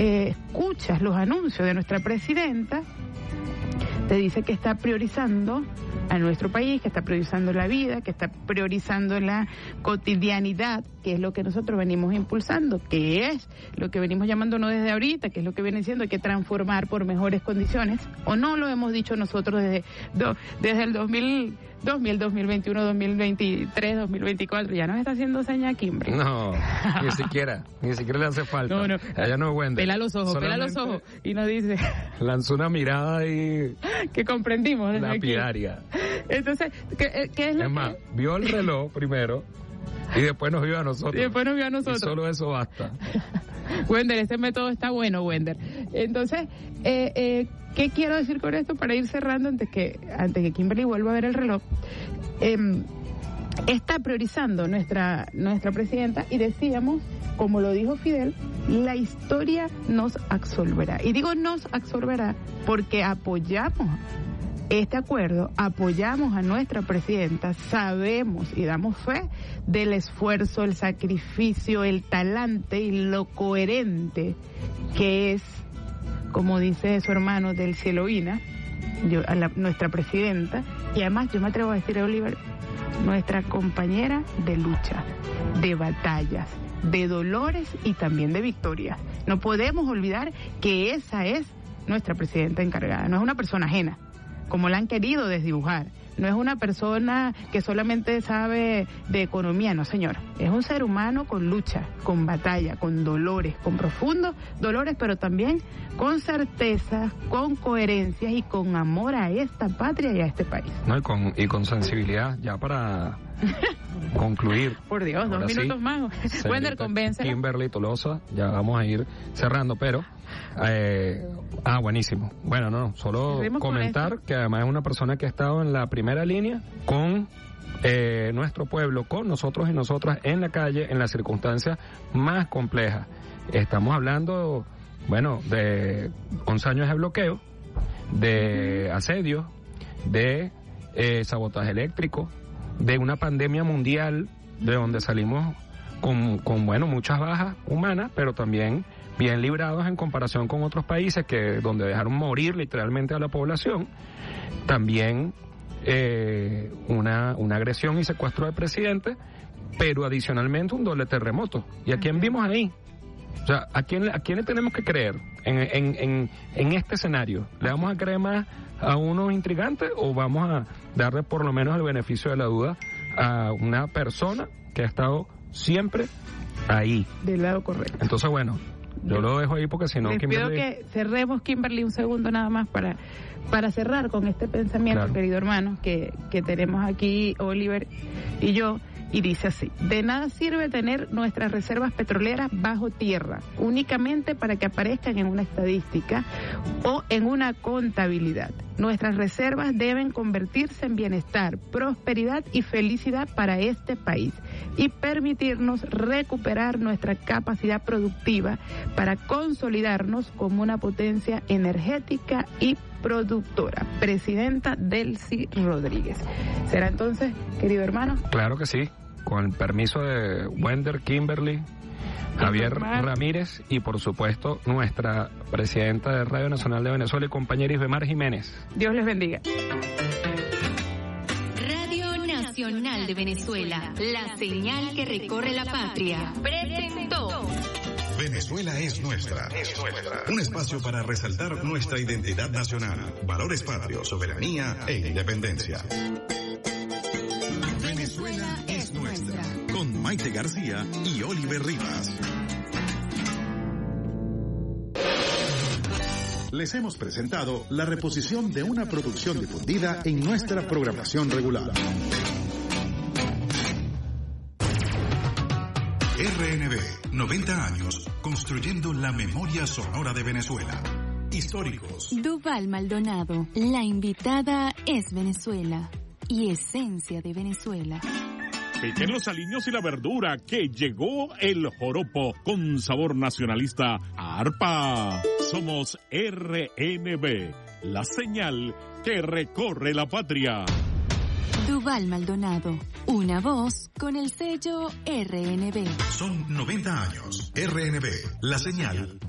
escuchas los anuncios de nuestra presidenta, te dice que está priorizando a nuestro país, que está priorizando la vida, que está priorizando la cotidianidad, que es lo que nosotros venimos impulsando, que es lo que venimos llamando no desde ahorita, que es lo que viene siendo, hay que transformar por mejores condiciones, o no lo hemos dicho nosotros desde el 2021, 2023, 2024, ya nos está haciendo seña Kimberly. No, ni siquiera le hace falta. No. Ella no es Wender. Pela los ojos, y nos dice... Lanzó una mirada y... que comprendimos. Lapidaria. Entonces, ¿qué es lo que...? Más, vio el reloj primero y después nos vio a nosotros. Y solo eso basta. Wender, ese método está bueno, Wender. Entonces, ¿qué quiero decir con esto para ir cerrando antes que Kimberly vuelva a ver el reloj? Está priorizando nuestra presidenta y decíamos, como lo dijo Fidel, la historia nos absolverá. Y digo nos absolverá porque apoyamos este acuerdo, apoyamos a nuestra presidenta, sabemos y damos fe del esfuerzo, el sacrificio, el talante y lo coherente que es, como dice su hermano del Cieloína, nuestra presidenta, y además yo me atrevo a decir, Oliver, nuestra compañera de lucha, de batallas, de dolores y también de victorias. No podemos olvidar que esa es nuestra presidenta encargada, no es una persona ajena, como la han querido desdibujar. No es una persona que solamente sabe de economía, no señor. Es un ser humano con lucha, con batalla, con dolores, con profundos dolores, pero también con certeza, con coherencia y con amor a esta patria y a este país. No, y con sensibilidad, ya para concluir. Por Dios, ahora 2 minutos más. Wender, convéncela. Kimberly Tolosa, ya vamos a ir cerrando, pero... buenísimo. Bueno, no, solo comentar que además es una persona que ha estado en la primera línea con nuestro pueblo, con nosotros y nosotras en la calle, en las circunstancias más complejas. Estamos hablando, de 11 años de bloqueo, de asedio, de sabotaje eléctrico, de una pandemia mundial de donde salimos con muchas bajas humanas, pero también bien librados en comparación con otros países donde dejaron morir literalmente a la población. También una agresión y secuestro del presidente, pero adicionalmente un doble terremoto. ¿Y a quién vimos ahí? O sea, ¿a quién le tenemos que creer en este escenario? ¿Le vamos a creer más a unos intrigantes o vamos a darle por lo menos el beneficio de la duda a una persona que ha estado siempre ahí? Del lado correcto. Entonces, yo lo dejo ahí porque si no, les pido que cerremos, Kimberly, un segundo nada más para cerrar con este pensamiento, claro, querido hermano, que tenemos aquí Oliver y yo, y dice así: de nada sirve tener nuestras reservas petroleras bajo tierra, únicamente para que aparezcan en una estadística o en una contabilidad. Nuestras reservas deben convertirse en bienestar, prosperidad y felicidad para este país y permitirnos recuperar nuestra capacidad productiva para consolidarnos como una potencia energética y productora. Presidenta Delcy Rodríguez. ¿Será entonces, querido hermano? Claro que sí, con el permiso de Wender, Kimberly, Javier Ramírez y por supuesto nuestra presidenta de Radio Nacional de Venezuela y compañera Isbemar Jiménez. Dios les bendiga. Radio Nacional de Venezuela, la señal que recorre la patria, presentó Venezuela es nuestra. Un espacio para resaltar nuestra identidad nacional, valores patrios, soberanía e independencia. Venezuela es nuestra. Con Maite García y Oliver Rivas. Les hemos presentado la reposición de una producción difundida en nuestra programación regular. RNB, 90 años, construyendo la memoria sonora de Venezuela. Históricos. Duval Maldonado, la invitada es Venezuela y esencia de Venezuela. Piquen los aliños y la verdura, que llegó el joropo con sabor nacionalista a arpa. Somos RNB, la señal que recorre la patria. Duval Maldonado, una voz con el sello RNB. Son 90 años. RNB, la señal que